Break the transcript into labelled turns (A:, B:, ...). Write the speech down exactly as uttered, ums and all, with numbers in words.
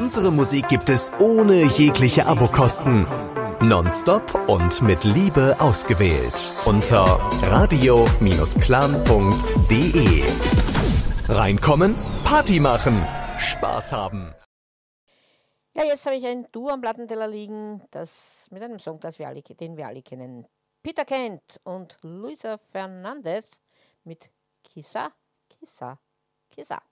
A: Unsere Musik gibt es ohne jegliche Abokosten. Nonstop und mit Liebe ausgewählt. Unter radio Clan punkt de. Reinkommen, Party machen, Spaß haben.
B: Ja, jetzt habe ich ein Duo am Plattenteller liegen, das mit einem Song, das wir alle, den wir alle kennen. Peter Kent und Luisa Fernandez mit Kissa, Kissa, Kissa.